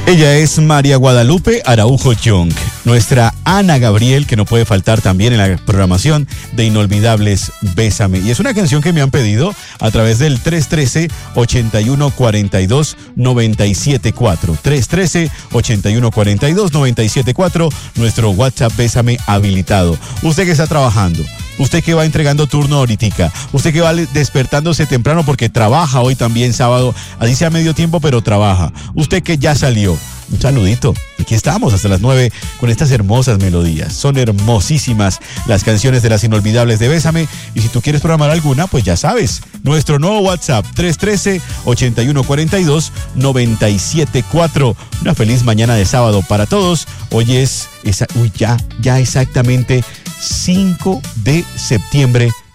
Ella es María Guadalupe Araujo Young, nuestra Ana Gabriel, que no puede faltar también en la programación de Inolvidables Bésame. Y es una canción que me han pedido a través del 313-8142-974. 313-8142-974, nuestro WhatsApp Bésame habilitado. Usted que está trabajando, usted que va entregando turno ahorita, usted que va despertándose temprano porque trabaja hoy también sábado, así sea medio tiempo, pero trabaja. Usted que ya salió, un saludito. Aquí estamos hasta las 9 con estas hermosas melodías. Son hermosísimas las canciones de las Inolvidables de Bésame. Y si tú quieres programar alguna, pues ya sabes. Nuestro nuevo WhatsApp, 313-8142-974. Una feliz mañana de sábado para todos. Hoy es ya exactamente 5 de septiembre